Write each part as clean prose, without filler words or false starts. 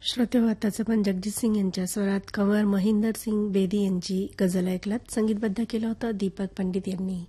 श्रोते आताच पण जगजित सिंग यांच्या स्वरात कंवर महिंदर सिंग बेदी यांची गझल ऐकलात. संगीतबद्ध केलं होतं दीपक पंडित यांनी.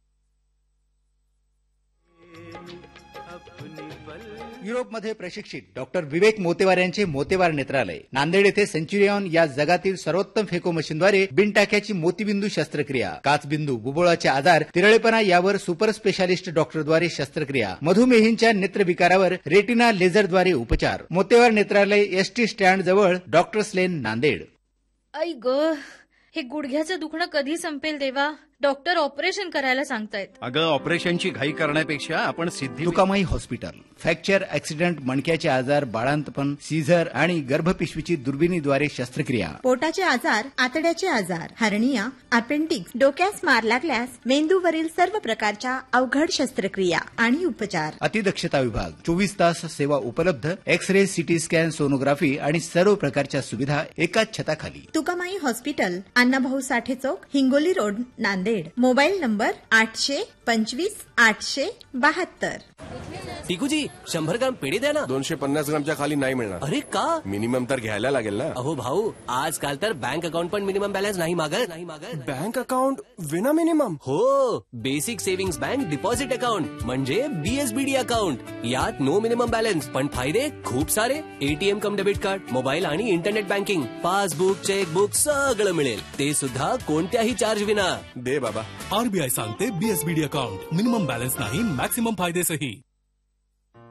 युरोपमध्ये प्रशिक्षित डॉक्टर विवेक मोतेवार यांचे मोतेवार नेत्रालय नांदेड येथे सेंच्युरियन या जगातील सर्वोत्तम फेको मशीनद्वारे बिनटाक्याची मोतीबिंदू शस्त्रक्रिया, काचबिंदू, बुबुळाचे आजार, तिरळेपणा यावर सुपर स्पेशालिस्ट डॉक्टरद्वारे शस्त्रक्रिया, मधुमेहींच्या नेत्रविकारावर रेटिना लेझरद्वारे उपचार. मोतेवार नेत्रालय एसटी स्टँड जवळ डॉक्टर्स लेन नांदेड. आई ग, हे गुडघ्याचं दुखणं कधी संपेल देवा? डॉक्टर ऑपरेशन करायला सांगतायत. अगं, ऑपरेशनची घाई करण्यापेक्षा आपण सिद्धी तुकामाई हॉस्पिटल. फ्रॅक्चर, ऍक्सिडेंट, मणक्याचे आजार, बाळांतपण, सीझर आणि गर्भपिशवीची दुर्बिणीद्वारे शस्त्रक्रिया. पोटाचे आजार, आतड्याचे आजार, हर्निया, अपेंडिक्स, डोक्यास मार लागल्यास मेंदूवरील सर्व प्रकारच्या अवघड शस्त्रक्रिया आणि उपचार. अतिदक्षता विभाग 24 तास सेवा उपलब्ध. एक्स-रे, सिटी स्कॅन, सोनोग्राफी आणि सर्व प्रकारच्या सुविधा एकाच छताखाली. तुकामाई हॉस्पिटल, अण्णाभाऊ साठे चौक, Hingoli road, Nanded. Mobile number 825 872. Tikuji 100 ग्राम पेढे द्या ना. 250 ग्रामच्या खाली नाही मिळणार. अरे का? मिनिमम तर घ्यायला लागेल ना. अहो भाऊ, आजकाल तर बँक अकाउंट पण मिनिमम बॅलन्स नाही मागत. बँक अकाउंट विना मिनिमम? हो, basic savings bank deposit account म्हणजे बीएसबीडी अकाउंट. यात नो मिनिमम बॅलन्स पण फायदे खूप सारे. एटीएम कम डेबिट कार्ड, मोबाईल आणि इंटरनेट बँकिंग, पासबुक, चेकबुक सगळं मिळेल, ते सुद्धा कोणत्याही चार्ज विना. दे बाबा. आरबीआय सांगते बीएसबीडी अकाउंट मिनिमम बॅलन्स नाही, मॅक्सिमम फायदे सही.